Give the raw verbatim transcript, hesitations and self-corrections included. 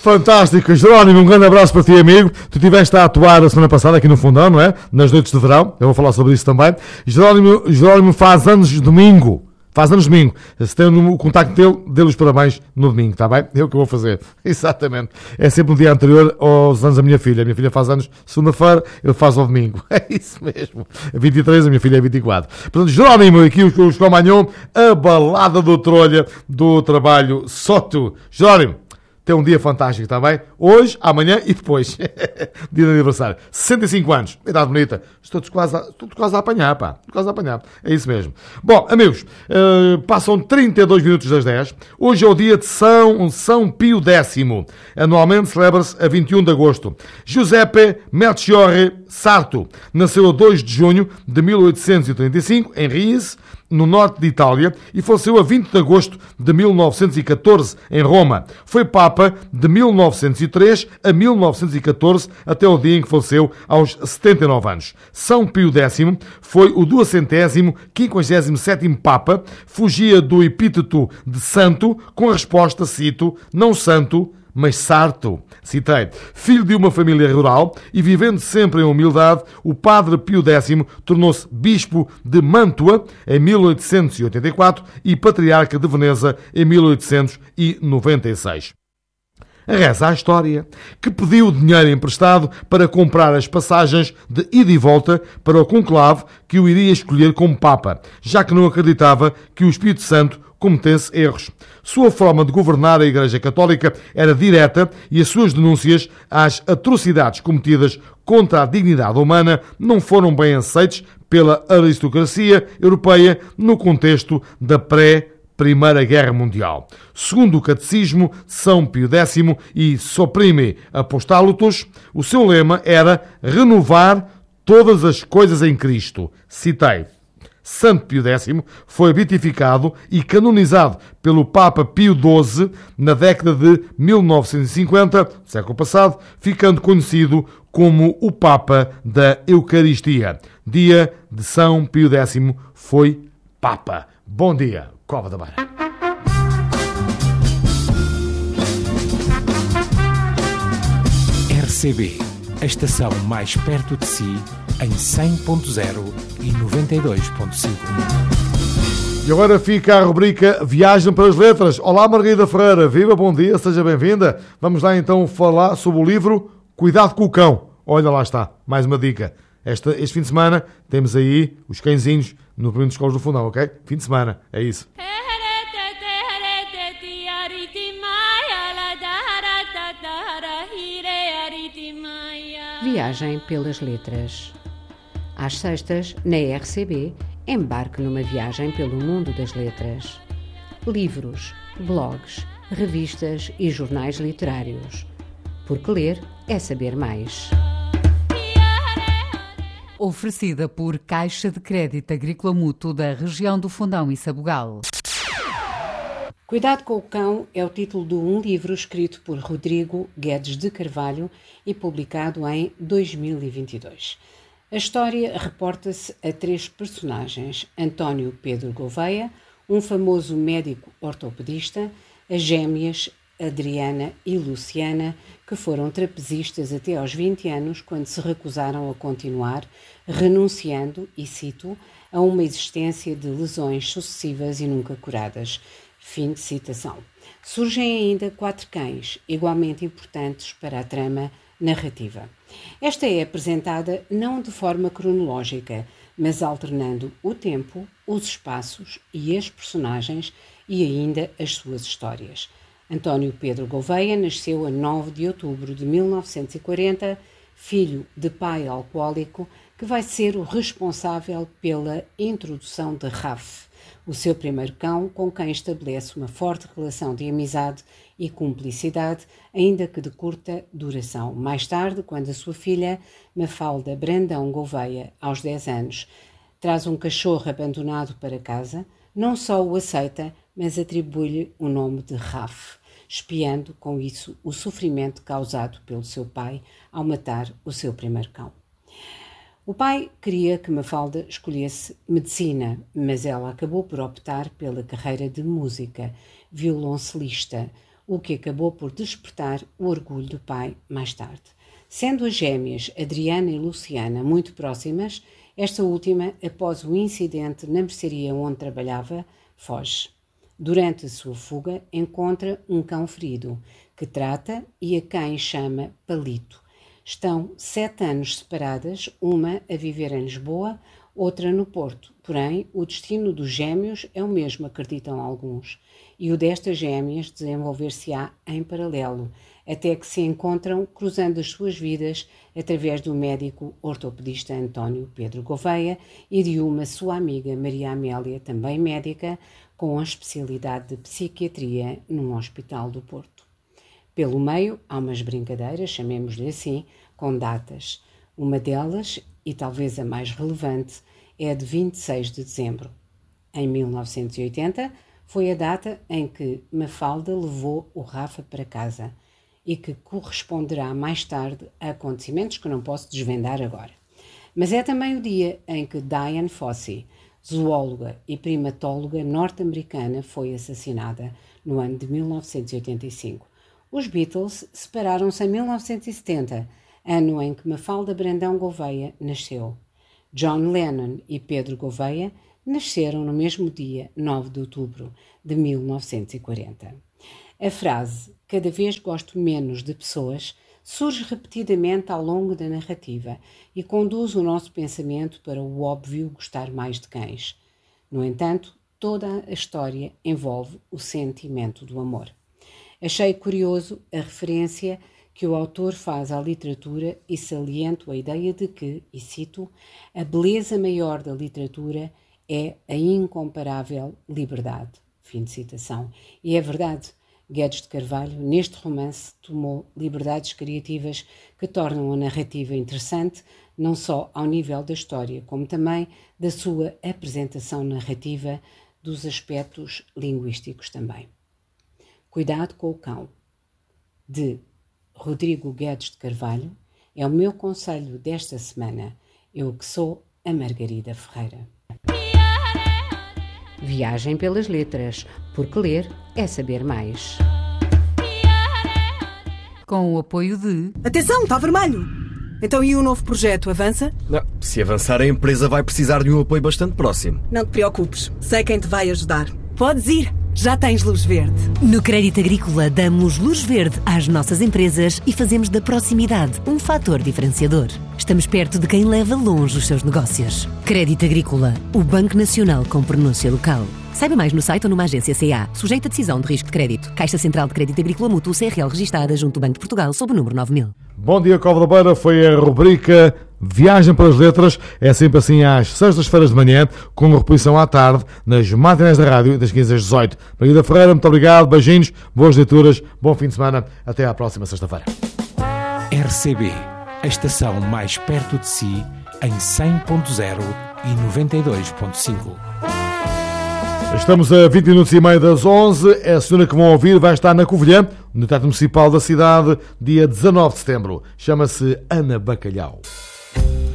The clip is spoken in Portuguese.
Fantástico. Jerónimo, um grande abraço para ti, amigo. Tu estiveste a atuar a semana passada aqui no Fundão, não é? Nas noites de verão. Eu vou falar sobre isso também. Jerónimo, Jerónimo faz anos domingo. Faz anos domingo. Se tem o contacto dele, dê-lhe os parabéns no domingo, está bem? É o que eu vou fazer. Exatamente. É sempre no dia anterior aos anos da minha filha. A minha filha faz anos segunda-feira, ele faz ao domingo. É isso mesmo. vinte e três, a minha filha é vinte e quatro. Portanto, Jerónimo, aqui os, os Comagnon, a balada do Trolha do trabalho Soto. Jerónimo, tem um dia fantástico, está bem? Hoje, amanhã e depois. Dia de aniversário. sessenta e cinco anos. Idade bonita. Estou quase a, estou quase a apanhar, pá. Estou quase a apanhar. É isso mesmo. Bom, amigos, uh, passam trinta e dois minutos das dez. Hoje é o dia de São, São Pio X. Anualmente celebra-se a vinte e um de agosto. Giuseppe Melchiorre Sarto nasceu a dois de junho de mil oitocentos e trinta e cinco em Ries, no norte de Itália, e faleceu a vinte de agosto de mil novecentos e catorze em Roma. Foi Papa de mil novecentos e três a mil novecentos e catorze, até o dia em que faleceu aos setenta e nove anos. São Pio X foi o duecentésimo, quinquagésimo sétimo Papa, fugia do epíteto de santo com a resposta, cito, não santo, mas sarto. Citei. Filho de uma família rural e vivendo sempre em humildade, o padre Pio X tornou-se bispo de Mantua em mil oitocentos e oitenta e quatro e patriarca de Veneza em mil oitocentos e noventa e seis. Reza a história que pediu dinheiro emprestado para comprar as passagens de ida e volta para o conclave que o iria escolher como Papa, já que não acreditava que o Espírito Santo cometesse erros. Sua forma de governar a Igreja Católica era direta e as suas denúncias às atrocidades cometidas contra a dignidade humana não foram bem aceites pela aristocracia europeia no contexto da pré-Primeira Guerra Mundial. Segundo o Catecismo de São Pio X e Supreme Apostolatus, o seu lema era renovar todas as coisas em Cristo. Citei. Santo Pio X foi beatificado e canonizado pelo Papa Pio doze na década de mil novecentos e cinquenta, século passado, ficando conhecido como o Papa da Eucaristia. Dia de São Pio X foi Papa. Bom dia, Cova da Beira. R C B, a estação mais perto de si, em cem ponto zero e noventa e dois ponto cinco. E agora fica a rubrica Viagem para as Letras. Olá, Margarida Ferreira. Viva, bom dia, seja bem-vinda. Vamos lá então falar sobre o livro Cuidado com o Cão. Olha, lá está, mais uma dica. Este, este fim de semana temos aí os cãezinhos no primeiro de escolas do Fundão, ok? Fim de semana, é isso. Viagem pelas Letras. Às sextas, na R C B, embarque numa viagem pelo mundo das letras. Livros, blogs, revistas e jornais literários. Porque ler é saber mais. Oferecida por Caixa de Crédito Agrícola Mútuo da região do Fundão e Sabugal. Cuidado com o Cão é o título de um livro escrito por Rodrigo Guedes de Carvalho e publicado em dois mil e vinte e dois. A história reporta-se a três personagens: António Pedro Gouveia, um famoso médico ortopedista, as gêmeas Adriana e Luciana, que foram trapezistas até aos vinte anos, quando se recusaram a continuar, renunciando, e cito, a uma existência de lesões sucessivas e nunca curadas. Fim de citação. Surgem ainda quatro cães, igualmente importantes para a trama narrativa. Esta é apresentada não de forma cronológica, mas alternando o tempo, os espaços e as personagens e ainda as suas histórias. António Pedro Gouveia nasceu a nove de outubro de mil novecentos e quarenta, filho de pai alcoólico, que vai ser o responsável pela introdução de Raf, o seu primeiro cão, com quem estabelece uma forte relação de amizade e cumplicidade, ainda que de curta duração. Mais tarde, quando a sua filha, Mafalda Brandão Gouveia, aos dez anos, traz um cachorro abandonado para casa, não só o aceita, mas atribui-lhe o nome de Raf, espiando com isso o sofrimento causado pelo seu pai ao matar o seu primeiro cão. O pai queria que Mafalda escolhesse medicina, mas ela acabou por optar pela carreira de música, violoncelista, o que acabou por despertar o orgulho do pai mais tarde. Sendo as gêmeas Adriana e Luciana muito próximas, esta última, após o incidente na mercearia onde trabalhava, foge. Durante a sua fuga, encontra um cão ferido, que trata e a quem chama Palito. Estão sete anos separadas, uma a viver em Lisboa, outra no Porto. Porém, o destino dos gêmeos é o mesmo, acreditam alguns, e o destas gêmeas desenvolver-se-á em paralelo, até que se encontram cruzando as suas vidas através do médico ortopedista António Pedro Gouveia e de uma sua amiga Maria Amélia, também médica, com a especialidade de psiquiatria num hospital do Porto. Pelo meio, há umas brincadeiras, chamemos-lhe assim, com datas. Uma delas, e talvez a mais relevante, é a de vinte e seis de dezembro. Em mil novecentos e oitenta, foi a data em que Mafalda levou o Rafa para casa e que corresponderá mais tarde a acontecimentos que não posso desvendar agora. Mas é também o dia em que Dian Fossey, zoóloga e primatóloga norte-americana, foi assassinada, no ano de mil novecentos e oitenta e cinco. Os Beatles separaram-se em mil novecentos e setenta, ano em que Mafalda Brandão Gouveia nasceu. John Lennon e Pedro Gouveia nasceram no mesmo dia, nove de outubro de mil novecentos e quarenta. A frase "cada vez gosto menos de pessoas" surge repetidamente ao longo da narrativa e conduz o nosso pensamento para o óbvio gostar mais de cães. No entanto, toda a história envolve o sentimento do amor. Achei curioso a referência que o autor faz à literatura e saliento a ideia de que, e cito, a beleza maior da literatura é a incomparável liberdade. Fim de citação. E é verdade, Guedes de Carvalho, neste romance, tomou liberdades criativas que tornam a narrativa interessante, não só ao nível da história, como também da sua apresentação narrativa, dos aspectos linguísticos também. Cuidado com o cão, de Rodrigo Guedes de Carvalho, é o meu conselho desta semana. Eu que sou a Margarida Ferreira. Viagem pelas letras, porque ler é saber mais. Com o apoio de... Atenção, está vermelho! Então e o novo projeto, avança? Não, se avançar a empresa vai precisar de um apoio bastante próximo. Não te preocupes, sei quem te vai ajudar. Podes ir, já tens luz verde. No Crédito Agrícola damos luz verde às nossas empresas e fazemos da proximidade um fator diferenciador. Estamos perto de quem leva longe os seus negócios. Crédito Agrícola, o Banco Nacional com pronúncia local. Saiba mais no site ou numa agência C A, sujeita a decisão de risco de crédito. Caixa Central de Crédito Agrícola Mútuo C R L registada junto do Banco de Portugal sob o número nove mil. Bom dia, Cova da Beira. Foi a rubrica Viagem pelas Letras. É sempre assim às sextas-feiras de manhã, com reposição à tarde, nas matinés da rádio, das quinze às dezoito. Margarida Ferreira, muito obrigado, beijinhos, boas leituras, bom fim de semana. Até à próxima sexta-feira. R C B, a estação mais perto de si, em cem ponto zero e noventa e dois ponto cinco. Estamos a vinte minutos e meio das onze. A senhora que vão ouvir vai estar na Covilhã, no Teatro Municipal da cidade, dia dezanove de setembro. Chama-se Ana Bacalhau.